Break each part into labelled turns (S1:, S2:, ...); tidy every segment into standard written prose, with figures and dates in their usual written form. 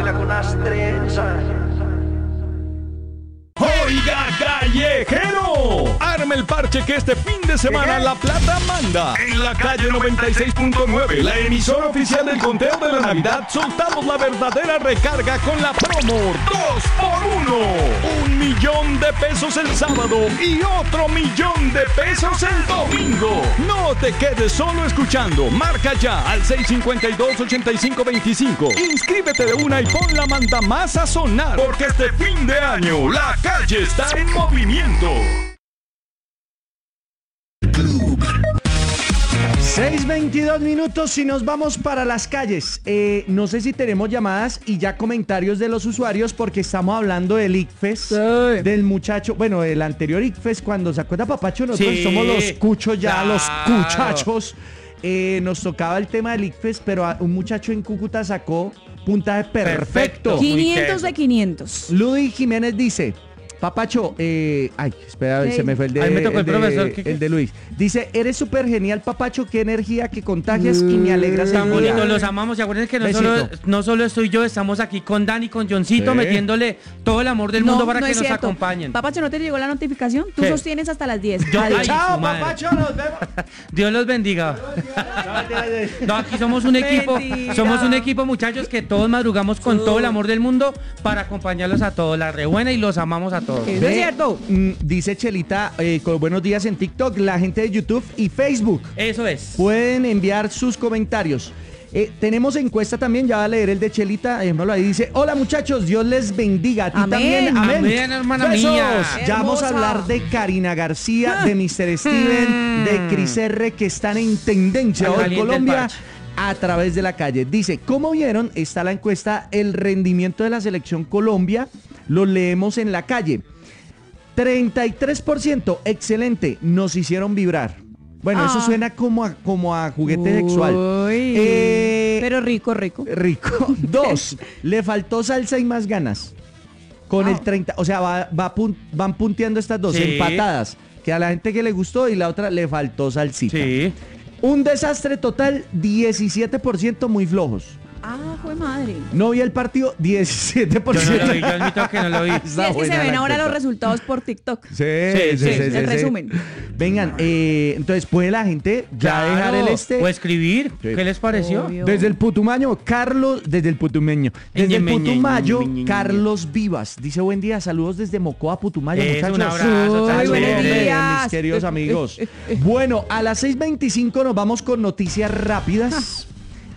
S1: baila con las trenzas.
S2: ¡Oiga, callejero! Arme el parche que este fin de semana La Plata manda. En la calle 96.9, la emisora oficial del conteo de la Navidad, soltamos la verdadera recarga con la promo 2x1. 1.000.000 de pesos el sábado y otro 1.000.000 de pesos el domingo. No te quedes solo escuchando. Marca ya al 652-8525. Inscríbete de una y pon la manda más a sonar. Porque este fin de año la calle está en movimiento.
S3: 6:22 minutos y nos vamos para las calles. No sé si tenemos llamadas y ya comentarios de los usuarios porque estamos hablando del ICFES, del muchacho, bueno, del anterior ICFES cuando se acuerda Papacho, nosotros somos los cuchos ya, los cuchachos. Nos tocaba el tema del ICFES, pero un muchacho en Cúcuta sacó puntaje perfecto.
S4: 500 de 500.
S3: Ludy Jiménez dice... Papacho, espera, se me fue el de,
S5: me tocó el profesor.
S3: El de Luis. Dice, eres súper genial, Papacho, qué energía que contagias y me alegras.
S5: Tan bonito, los amamos. Y acuérdense que no solo estoy yo, estamos aquí con Dani, con Johncito, metiéndole todo el amor del mundo para que nos acompañen.
S4: Papacho, ¿no te llegó la notificación? Tú sostienes hasta las 10.
S3: Chao, Papacho, nos vemos.
S5: Dios los bendiga. No, aquí somos un equipo, muchachos, que todos madrugamos con todo el amor del mundo para acompañarlos a todos, la rebuena, y los amamos a todos.
S4: Eso es cierto.
S3: Dice Chelita, con buenos días en TikTok, la gente de YouTube y Facebook.
S5: Eso es.
S3: Pueden enviar sus comentarios. Tenemos encuesta también, ya va a leer el de Chelita, ejemplo, ahí dice, hola muchachos, Dios les bendiga. A ti también, amén.
S5: Amén, hermana
S3: Besos.
S5: mía.
S3: Ya vamos a hablar de Karina García, de Mr. Steven, de Cris R, que están en tendencia hoy en Colombia a través de la calle. Dice, ¿cómo vieron? Está la encuesta, el rendimiento de la selección Colombia. Lo leemos en la calle. 33%, excelente, nos hicieron vibrar. Bueno, eso suena como a juguete sexual.
S4: Pero rico.
S3: Rico. 2, le faltó salsa y más ganas. Con el 30, o sea, van punteando estas dos, empatadas. Que a la gente que le gustó y la otra le faltó salsita.
S5: Sí.
S3: Un desastre total, 17% muy flojos.
S4: Fue madre.
S3: No vi el partido, 17%.
S5: Yo no lo vi, yo admito que no lo vi.
S4: Sí, es que se ven ahora los resultados por TikTok.
S3: Sí.
S4: El resumen.
S3: Vengan, entonces puede la gente ya dejar el
S5: o escribir.
S3: Sí.
S5: ¿Qué les pareció?
S4: Obvio.
S3: Desde el Putumayo, desde el Putumayo, Carlos Vivas. Dice, buen día, saludos desde Mocoa, Putumayo, muchachos.
S5: Un abrazo.
S4: Buenos días.
S3: Mis queridos amigos. Bueno, a las 6:25 nos vamos con noticias rápidas.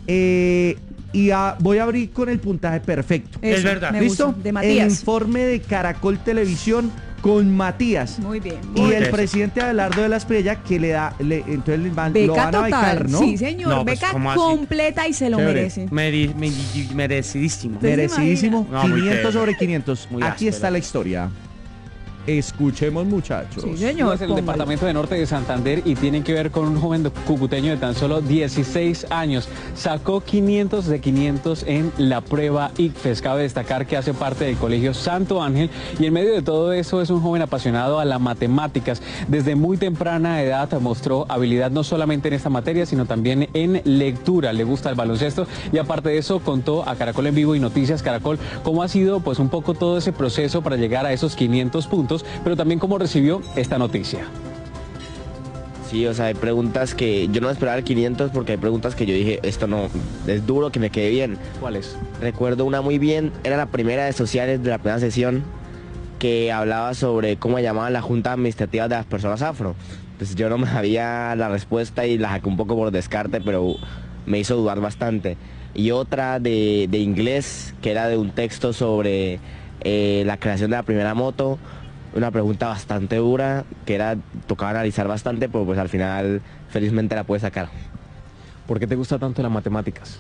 S3: Y voy a abrir con el puntaje perfecto.
S5: Es verdad.
S3: ¿Listo?
S4: De Matías.
S3: El informe de Caracol Televisión con Matías.
S4: Muy bien.
S3: Y el presidente Abelardo de la Espriella que entonces lo van
S4: Beca
S3: a becar,
S4: total.
S3: ¿no?
S4: Sí, señor.
S5: No, pues,
S4: beca
S5: ¿cómo así?
S4: completa y se lo
S3: Chévere.
S4: merece.
S5: Merecidísimo.
S3: Merecidísimo.
S5: No, muy
S3: 500
S5: chévere.
S3: sobre 500.
S5: Muy
S3: Aquí está la historia. Escuchemos, muchachos.
S4: Sí, señor.
S6: Es el departamento de Norte de Santander y tienen que ver con un joven cucuteño de tan solo 16 años. Sacó 500 de 500 en la prueba ICFES. Cabe destacar que hace parte del colegio Santo Ángel y en medio de todo eso es un joven apasionado a las matemáticas. Desde muy temprana edad mostró habilidad no solamente en esta materia, sino también en lectura. Le gusta el baloncesto y aparte de eso contó a Caracol en Vivo y Noticias Caracol cómo ha sido pues un poco todo ese proceso para llegar a esos 500 puntos, pero también cómo recibió esta noticia.
S7: Sí, o sea, hay preguntas que yo no esperaba el 500 porque hay preguntas que yo dije, esto no, es duro que me quede bien.
S6: ¿Cuáles?
S7: Recuerdo una muy bien, era la primera de sociales de la primera sesión que hablaba sobre cómo llamaban la junta administrativa de las personas afro. Pues yo no me sabía la respuesta y la saqué un poco por descarte, pero me hizo dudar bastante. Y otra de inglés, que era de un texto sobre la creación de la primera moto. Una pregunta bastante dura, que tocaba analizar bastante, pero pues al final felizmente la pude sacar.
S6: ¿Por qué te gusta tanto las matemáticas?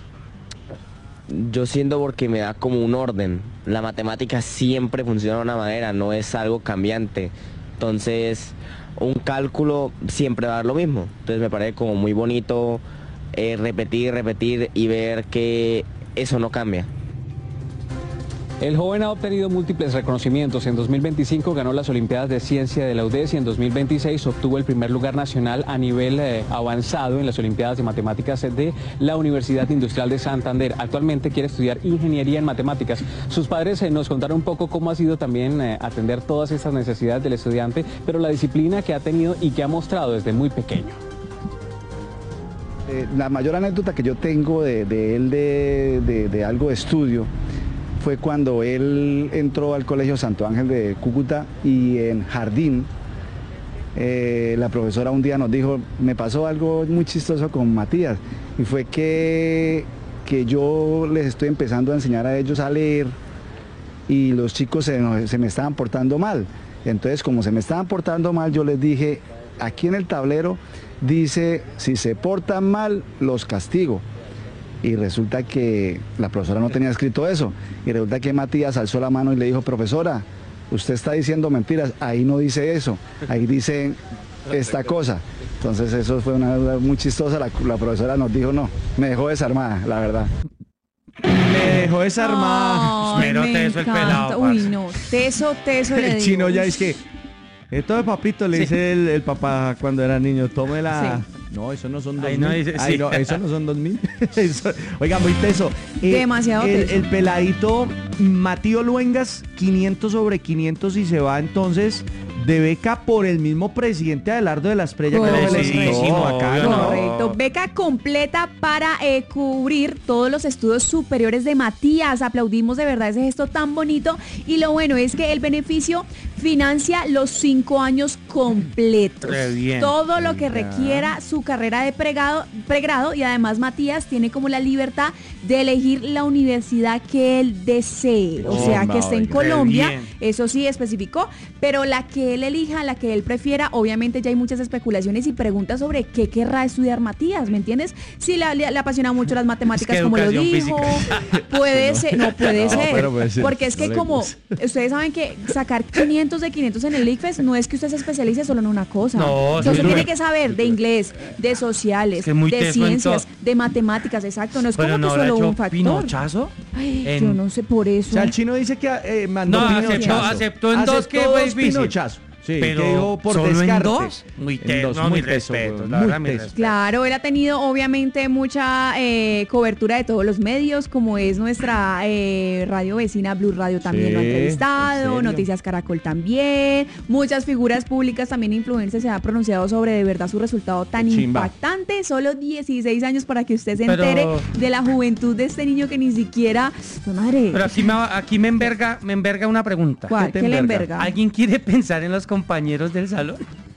S7: Yo siento porque me da como un orden. La matemática siempre funciona de una manera, no es algo cambiante. Entonces, un cálculo siempre va a dar lo mismo. Entonces me parece como muy bonito repetir y ver que eso no cambia.
S6: El joven ha obtenido múltiples reconocimientos. En 2025 ganó las Olimpiadas de Ciencia de la UDES y en 2026 obtuvo el primer lugar nacional a nivel avanzado en las Olimpiadas de Matemáticas de la Universidad Industrial de Santander. Actualmente quiere estudiar Ingeniería en Matemáticas. Sus padres nos contaron un poco cómo ha sido también atender todas estas necesidades del estudiante, pero la disciplina que ha tenido y que ha mostrado desde muy pequeño.
S1: La mayor anécdota que yo tengo de él de algo de estudio fue cuando él entró al Colegio Santo Ángel de Cúcuta y en jardín la profesora un día nos dijo, me pasó algo muy chistoso con Matías, y fue que yo les estoy empezando a enseñar a ellos a leer y los chicos se me estaban portando mal. Entonces, como se me estaban portando mal, yo les dije, aquí en el tablero dice, si se portan mal, los castigo. Y resulta que la profesora no tenía escrito eso. Y resulta que Matías alzó la mano y le dijo, profesora, usted está diciendo mentiras, ahí no dice eso, ahí dice esta cosa. Entonces eso fue una duda muy chistosa, la profesora nos dijo, no, me dejó desarmada, la verdad.
S3: Me dejó desarmada.
S4: Ay,
S5: Mero
S4: me
S5: teso el
S4: encanta.
S5: pelado,
S4: Uy,
S5: parce.
S4: no, teso le
S3: El
S4: digo.
S3: chino ya es que... Esto de papito le dice el papá cuando era niño, tómela.
S4: Sí.
S3: No, eso no son 2000.
S5: Ahí no dice,
S3: Ay,
S5: sí.
S3: no, eso no son 2000. Oiga, muy teso.
S4: Demasiado teso.
S3: El peladito Matío Luengas, 500 sobre 500 y se va entonces de beca por el mismo presidente Adelardo de la Espriella que lo
S4: Correcto.
S3: felicitó acá,
S5: Obvio,
S3: ¿no?
S4: Correcto, beca completa para cubrir todos los estudios superiores de Matías. Aplaudimos de verdad ese gesto tan bonito. Y lo bueno es que el beneficio financia los 5 años completos.
S5: Re bien.
S4: Todo lo que requiera su carrera de pregrado, y además Matías tiene como la libertad de elegir la universidad que él desee. O sea, que esté en
S3: oiga.
S4: Colombia,
S5: Re bien.
S4: eso sí especificó, pero la que él elija, la que él prefiera, obviamente ya hay muchas especulaciones y preguntas sobre qué querrá estudiar Matías, ¿me entiendes? Si le apasiona mucho las matemáticas,
S5: Es que
S4: como lo
S5: educación
S4: dijo, puede ser, no puede
S3: No,
S4: ser,
S3: pero puede ser.
S4: porque es que
S3: No le
S4: como
S3: gusta.
S4: ustedes saben que sacar 500 de 500 en el ICFES no es que usted se especialice solo en una cosa.
S5: No,
S4: O sea,
S5: sí,
S4: usted
S5: no.
S4: tiene que saber de inglés, de sociales,
S5: Es que muy
S4: de
S5: teso en
S4: ciencias,
S5: todo.
S4: de matemáticas, exacto, no es
S5: Pero
S4: como
S5: no
S4: que
S5: habrá
S4: solo
S5: hecho
S4: un factor.
S5: pinochazo.
S4: Ay,
S5: en-
S4: yo no sé por eso.
S3: O sea, el chino dice que mandó
S5: No,
S3: pinochazo.
S5: aceptó en dos que fue difícil.
S3: Pinochazo. Sí,
S5: Pero
S3: que dijo por
S5: ¿solo en
S3: descarte.
S5: dos? Muy
S3: En
S5: teso,
S3: dos,
S5: no,
S3: muy
S5: mis
S3: teso,
S5: respetos,
S3: weón,
S5: la
S3: muy
S5: verdad, mis
S3: teso.
S5: respetos.
S4: Claro, él ha tenido obviamente mucha cobertura de todos los medios, como es nuestra radio vecina Blue Radio también
S3: Sí,
S4: lo ha
S3: ¿en
S4: entrevistado,
S3: serio?
S4: Noticias Caracol también, muchas figuras públicas, también influencers se han pronunciado sobre de verdad su resultado tan
S3: Qué chimba.
S4: impactante, solo 16 años para que usted se
S5: Pero-
S4: entere de la juventud de este niño que ni siquiera... Madre,
S5: Pero aquí me enverga una pregunta.
S4: ¿cuál?
S3: ¿qué te
S4: ¿Qué le
S3: enverga?
S4: enverga?
S5: ¿Alguien quiere pensar en los compañeros del salón?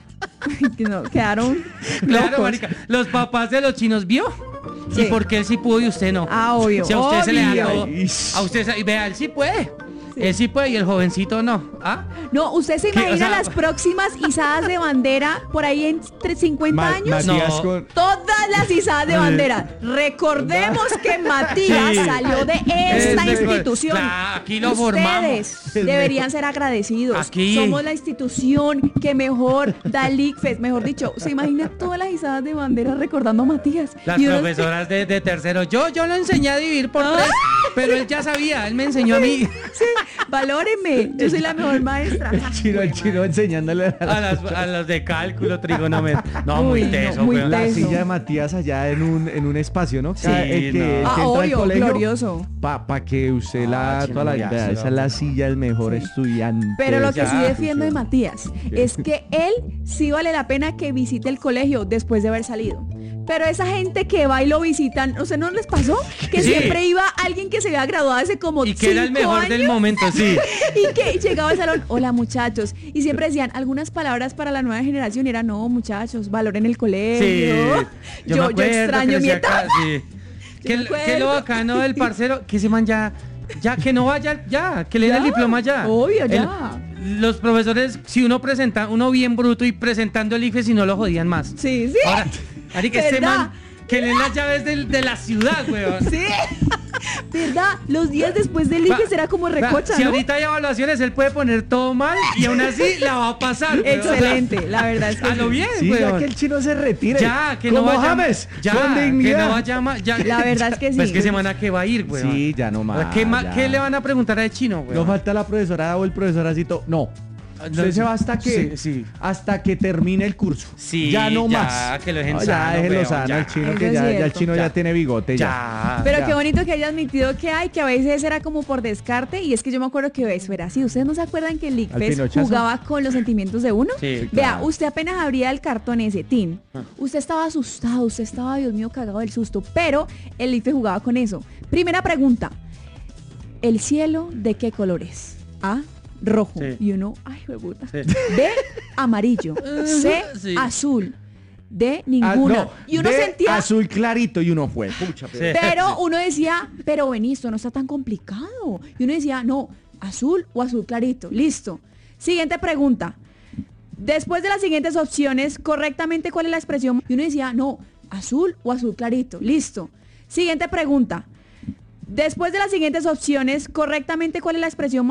S4: Que no, quedaron
S5: Claro,
S4: locos.
S5: marica. Los papás de los chinos vio.
S4: Sí.
S5: ¿Y por qué él sí pudo y usted no?
S4: Ah, obvio,
S5: Si a usted se le da
S4: obvio.
S5: todo.
S3: Ay,
S5: A usted vea, él sí puede.
S4: Sí.
S5: Él sí puede y el jovencito no. ¿Ah?
S4: No, ¿usted se
S5: ¿Qué? O
S4: imagina
S5: sea-
S4: las próximas izadas de bandera por ahí en 50 años?
S5: No.
S3: Matías con...
S4: Todas las izadas de bandera. Recordemos que Matías
S5: Sí.
S4: salió de esta
S5: Es de-
S4: institución.
S5: Claro, aquí lo
S4: Ustedes
S5: formamos.
S4: deberían ser agradecidos.
S5: Aquí.
S4: Somos la institución que mejor da el ICFES. Mejor dicho, ¿se imagina todas las izadas de bandera recordando a Matías?
S5: Las
S4: Y uno-
S5: profesoras de tercero. Yo lo enseñé a dividir por 3, pero él ya sabía, él me enseñó a mí.
S4: Sí, valórenme. Yo soy la mejor maestra.
S3: El chino enseñándole
S5: A los de cálculo, trigonometría. No,
S4: Uy,
S5: muy
S4: no,
S5: teso,
S4: muy
S5: weón.
S3: la
S4: teso.
S3: silla de Matías allá en un espacio, ¿no?
S5: Sí,
S3: El que
S5: no.
S3: entra al
S4: obvio,
S3: colegio,
S4: glorioso.
S3: Pa' que usted
S5: chino,
S3: toda la
S5: ya
S3: vida,
S5: se
S3: esa
S5: va.
S3: es la silla del mejor estudiante.
S4: Pero lo que
S5: Ya,
S4: sí defiendo de Matías es que él sí vale la pena que visite el colegio después de haber salido. Pero esa gente que va y lo visitan, ¿o sea, no les pasó? Que
S5: Sí.
S4: siempre iba alguien que se había graduado hace como
S5: Y que era el
S4: 5
S5: mejor del
S4: años,
S5: momento, sí.
S4: y que llegaba al salón, hola muchachos, y siempre decían algunas palabras para la nueva generación, y era, no muchachos, valoren el
S5: Sí.
S4: colegio,
S5: me
S4: yo
S5: acuerdo
S4: extraño
S5: que
S4: mi
S5: decía acá,
S4: etapa.
S5: sí.
S4: Yo
S5: Que
S4: me
S5: lo
S4: acuerdo.
S5: bacano del parcero, que ese man ya que no vaya, ya, que le den el
S4: Ya,
S5: diploma ya.
S4: obvio, ya.
S5: Los profesores, si uno presenta, uno bien bruto y presentando el IFES, si no lo jodían más.
S4: Sí, sí.
S5: Ahora, marica, este
S4: ¿Verdad?
S5: man que leen las llaves de la ciudad, weón.
S4: Sí. ¿Verdad? Los días después del IFE será como recocha,
S5: si
S4: ¿no?
S5: ahorita hay evaluaciones, él puede poner todo mal y aún así la va a pasar. Weón.
S4: Excelente, la verdad es que
S5: A lo bien,
S3: Sí,
S5: weón.
S3: ya que el chino se retire.
S5: Ya, que
S3: como
S5: no vaya
S3: James,
S5: ya,
S3: con dignidad.
S5: que no vaya ya.
S4: La verdad es que sí.
S5: Pues que semana que va a ir, weón.
S3: Sí, ya no más. ya.
S5: ¿Qué le van a preguntar a chino, weón?
S3: No falta la profesora o el profesoracito. No. Usted se va hasta que
S5: Sí.
S3: hasta que termine el curso.
S5: Sí,
S3: ya no
S5: ya,
S3: más.
S5: que lo dejen
S3: No, ya
S5: sano,
S3: déjelo
S5: weón,
S3: sano
S5: ya.
S3: el chino,
S4: Eso
S3: que
S4: es
S3: ya el
S4: cierto.
S3: chino ya
S5: Ya.
S3: tiene bigote.
S5: Ya.
S4: Pero
S3: Ya.
S4: qué bonito que haya admitido que a veces era como por descarte, y es que yo me acuerdo que eso era así. ¿Ustedes no se acuerdan que el
S3: ¿Al
S4: ICFES
S3: pinochazo?
S4: jugaba con los sentimientos de uno?
S5: Sí,
S4: Vea,
S3: claro.
S4: usted apenas abría el cartón ese, tin. Usted estaba asustado, usted estaba, Dios mío, cagado del susto, pero el ICFES jugaba con eso. Primera pregunta, ¿el cielo de qué color es? A, rojo.
S5: Sí.
S4: Y uno, ay, hueputa.
S5: Sí.
S4: B, amarillo. C,
S5: Sí.
S4: azul. D,
S3: Ah,
S4: ninguna.
S3: no,
S4: Y uno
S3: de
S4: sentía...
S3: azul clarito y uno fue. Pucha, pero-
S4: Pero uno decía, pero Benisto, no está tan complicado. Y uno decía, no, azul o azul clarito. Listo. Siguiente pregunta. Después de las siguientes opciones, correctamente, ¿cuál es la expresión? Y uno decía, no, azul o azul clarito. Listo. Siguiente pregunta. Después de las siguientes opciones, correctamente, ¿cuál es la expresión